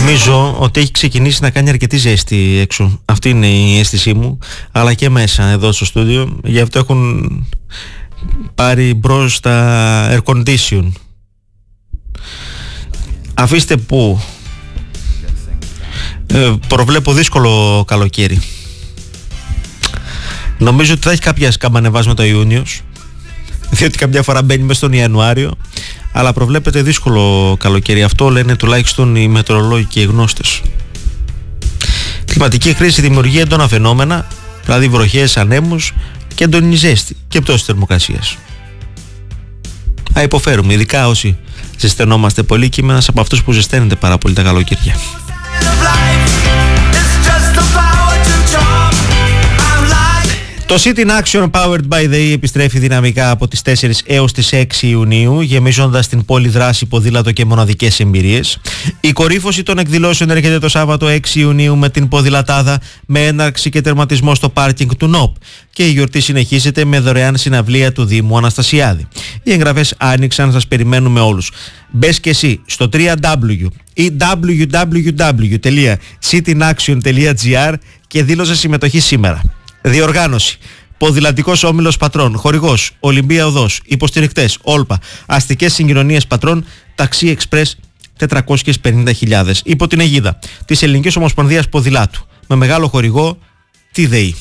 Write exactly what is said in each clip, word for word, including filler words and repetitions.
Νομίζω ότι έχει ξεκινήσει να κάνει αρκετή ζέστη έξω. Αυτή είναι η αίσθησή μου. Αλλά και μέσα εδώ στο στούντιο. Γι' αυτό έχουν πάρει μπρος τα air condition. Αφήστε που ε, προβλέπω δύσκολο καλοκαίρι. Νομίζω ότι θα έχει κάποια σκαμπανεβάσματα ο Ιούνιος, διότι καμιά φορά μπαίνει μέσα στον Ιανουάριο, αλλά προβλέπεται δύσκολο καλοκαίρι. Αυτό λένε τουλάχιστον οι μετεωρολόγοι και οι γνώστες. Κλιματική κρίση δημιουργεί έντονα φαινόμενα, δηλαδή βροχές, ανέμους και έντονη ζέστη και πτώση θερμοκρασίας. Α, υποφέρουμε, ειδικά όσοι ζεσθενόμαστε πολύ και είμαι ένας από αυτούς που ζεσταίνεται πάρα πολύ τα καλοκαίρια. Το City in Action Powered by the E επιστρέφει δυναμικά από τις τέσσερις έως τις έξι Ιουνίου, γεμίζοντας την πόλη δράση, ποδήλατο και μοναδικές εμπειρίες. Η κορύφωση των εκδηλώσεων έρχεται το Σάββατο έξι Ιουνίου με την ποδηλατάδα, με έναρξη και τερματισμό στο πάρκινγκ του ΝΟΠ. Και η γιορτή συνεχίζεται με δωρεάν συναυλία του Δήμου Αναστασιάδη. Οι εγγραφές άνοιξαν, σας περιμένουμε όλους. Μπες και εσύ στο double-u double-u double-u ή double-u double-u double-u τελεία cityaction τελεία gr και δήλωσε συμμετοχή σήμερα. Διοργάνωση: Ποδηλατικός Όμιλος Πατρών. Χορηγός: Ολυμπία Οδός. Υποστηρικτές: Όλπα. Αστικές Συγκοινωνίες Πατρών. Ταξί Εξπρές τετρακόσιες πενήντα χιλιάδες. Υπό την αιγίδα της Ελληνικής Ομοσπονδίας Ποδηλάτου. Με μεγάλο χορηγό τη ΔΕΗ.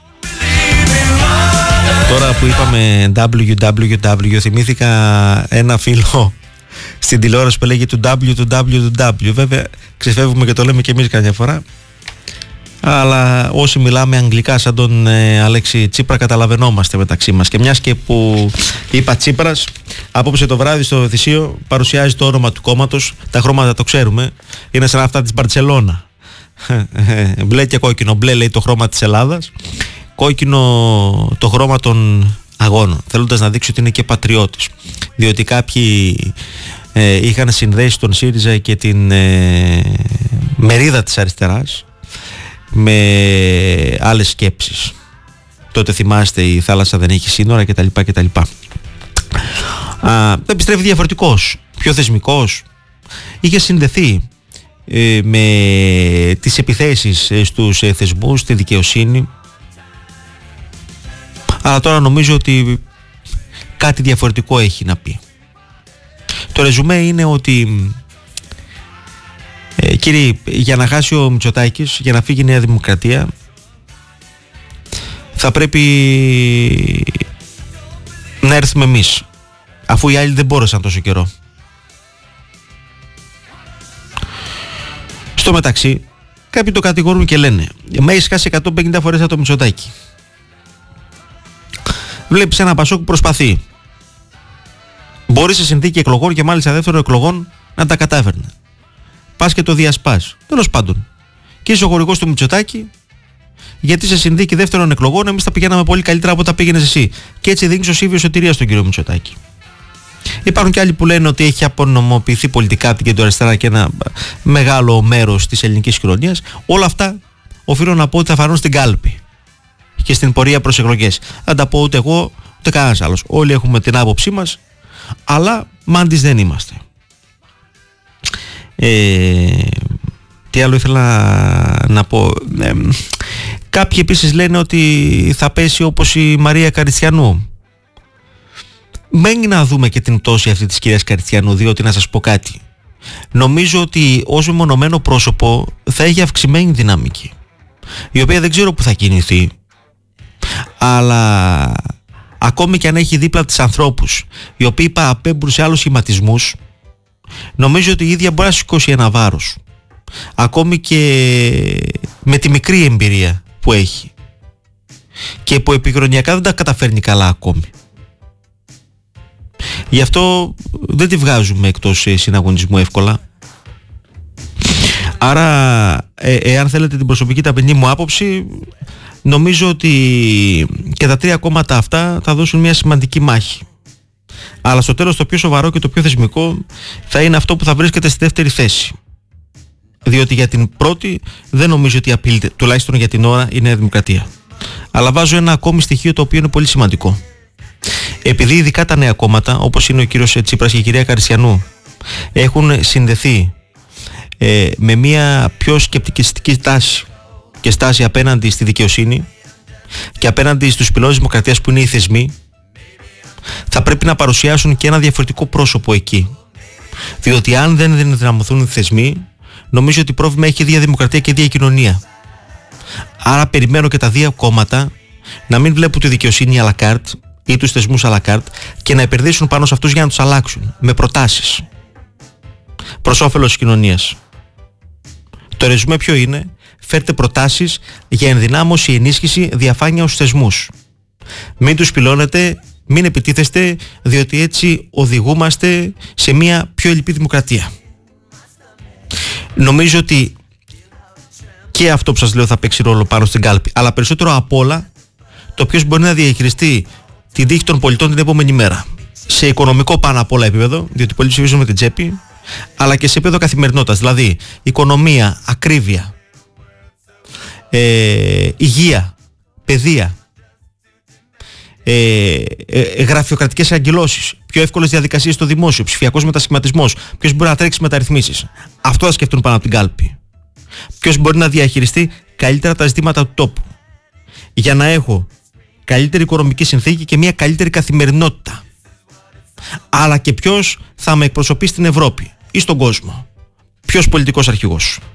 Τώρα που είπαμε double-u double-u double-u, θυμήθηκα ένα φίλο στην τηλεόραση που λέγει του W του W του W. Βέβαια ξεφεύγουμε και το λέμε και εμείς καμιά φορά, αλλά όσοι μιλάμε αγγλικά σαν τον ε, Αλέξη Τσίπρα καταλαβαίνόμαστε μεταξύ μας. Και μιας και που είπα Τσίπρας, απόψε το βράδυ στο Θησίο παρουσιάζει το όνομα του κόμματος. Τα χρώματα το ξέρουμε, είναι σαν αυτά της Μπαρτσελώνα. Μπλε και κόκκινο. Μπλε λέει το χρώμα της Ελλάδας, κόκκινο το χρώμα των αγώνων, θέλοντας να δείξει ότι είναι και πατριώτης, διότι κάποιοι ε, είχαν συνδέσει τον ΣΥΡΙΖΑ και την ε, μερίδα της αριστεράς με άλλες σκέψεις. Τότε θυμάστε η θάλασσα δεν έχει σύνορα κτλ. κτλ. Α, επιστρέφει διαφορετικός, πιο θεσμικός. Είχε συνδεθεί ε, με τις επιθέσεις ε, στους ε, θεσμούς, στη δικαιοσύνη. Αλλά τώρα νομίζω ότι κάτι διαφορετικό έχει να πει. Το ρεζουμέ είναι ότι Ε, κύριοι, για να χάσει ο Μητσοτάκης, για να φύγει η Νέα Δημοκρατία, θα πρέπει να έρθουμε εμείς, αφού οι άλλοι δεν μπόρεσαν τόσο καιρό. Στο μεταξύ, κάποιοι το κατηγορούν και λένε: με έχεις χάσει εκατόν πενήντα φορές από το Μητσοτάκη. Βλέπεις ένα Πασόκ που προσπαθεί. Μπορεί σε συνθήκη εκλογών και μάλιστα δεύτερων εκλογών να τα κατάφερνε. Πας και το διασπάς. Τέλος πάντων. Και είσαι ο χορηγός του Μητσοτάκη, γιατί σε συνθήκη δεύτερων εκλογών εμείς τα πηγαίναμε πολύ καλύτερα από ό,τι τα πήγαινες εσύ. Και έτσι δίνεις ο Σίβιο σωτηρία στον κύριο Μητσοτάκη. Υπάρχουν και άλλοι που λένε ότι έχει απονομοποιηθεί πολιτικά από την κεντροαριστερά και ένα μεγάλο μέρος της ελληνικής κοινωνίας. Όλα αυτά οφείλω να πω ότι θα φανούν στην κάλπη και στην πορεία προς εκλογές. Δεν τα πω ούτε εγώ ούτε κανένας άλλος. Όλοι έχουμε την άποψή μας, αλλά μάντις δεν είμαστε. Ε, τι άλλο ήθελα να πω. Ε, κάποιοι επίσης λένε ότι θα πέσει όπως η Μαρία Καριστιανού. Μένει να δούμε και την πτώση αυτή της κυρίας Καριστιανού, διότι να σας πω κάτι. Νομίζω ότι ως μεμονωμένο πρόσωπο θα έχει αυξημένη δυναμική, η οποία δεν ξέρω που θα κινηθεί, αλλά ακόμη και αν έχει δίπλα της ανθρώπους οι οποίοι παραπέμπουν σε άλλους σχηματισμούς, νομίζω ότι η ίδια μπορεί να σηκώσει ένα βάρος, ακόμη και με τη μικρή εμπειρία που έχει και που επικοινωνιακά δεν τα καταφέρνει καλά ακόμη. Γι' αυτό δεν τη βγάζουμε εκτός συναγωνισμού εύκολα. Άρα ε, εάν θέλετε την προσωπική ταπεινή μου άποψη, νομίζω ότι και τα τρία κόμματα αυτά θα δώσουν μια σημαντική μάχη. Αλλά στο τέλος το πιο σοβαρό και το πιο θεσμικό θα είναι αυτό που θα βρίσκεται στη δεύτερη θέση. Διότι για την πρώτη δεν νομίζω ότι απειλείται, τουλάχιστον για την ώρα, η Νέα Δημοκρατία. Αλλά βάζω ένα ακόμη στοιχείο το οποίο είναι πολύ σημαντικό. Επειδή ειδικά τα νέα κόμματα, όπως είναι ο κύριος Τσίπρας και η κυρία Καριστιανού, έχουν συνδεθεί ε, με μια πιο σκεπτικιστική τάση και στάση απέναντι στη δικαιοσύνη και απέναντι στους πυλώνες δημοκρατίας που είναι οι θεσμοί, θα πρέπει να παρουσιάσουν και ένα διαφορετικό πρόσωπο εκεί. Διότι αν δεν ενδυναμωθούν οι θεσμοί, νομίζω ότι πρόβλημα έχει η ίδια δημοκρατία και η ίδια κοινωνία. Άρα περιμένω και τα δύο κόμματα να μην βλέπουν τη δικαιοσύνη à la carte ή τους θεσμούς à la carte και να επενδύσουν πάνω σε αυτούς για να τους αλλάξουν με προτάσεις προς όφελος της κοινωνίας. Το ρεζουμέ ποιο είναι? Φέρτε προτάσεις για ενδυνάμωση, ενίσχυση, διαφάνεια στους θεσμούς. Μην τους πυλώνετε, μην επιτίθεστε, διότι έτσι οδηγούμαστε σε μια πιο ελλειπή δημοκρατία. Νομίζω ότι και αυτό που σας λέω θα παίξει ρόλο πάνω στην κάλπη, αλλά περισσότερο απ' όλα το ποιος μπορεί να διαχειριστεί την τύχη των πολιτών την επόμενη μέρα. Σε οικονομικό πάνω απ' όλα επίπεδο, διότι πολλοί ψηφίζουν με την τσέπη, αλλά και σε επίπεδο καθημερινότητας, δηλαδή οικονομία, ακρίβεια, ε, υγεία, παιδεία, ε, ε, γραφειοκρατικές αγγελώσεις, πιο εύκολες διαδικασίες στο δημόσιο, ψηφιακός μετασχηματισμός, ποιος μπορεί να τρέξει μεταρρυθμίσεις. Αυτό θα σκεφτούν πάνω από την κάλπη. Ποιος μπορεί να διαχειριστεί καλύτερα τα ζητήματα του τόπου, για να έχω καλύτερη οικονομική συνθήκη και μια καλύτερη καθημερινότητα. Αλλά και ποιος θα με εκπροσωπεί στην Ευρώπη ή στον κόσμο. Ποιος πολιτικός αρχηγός.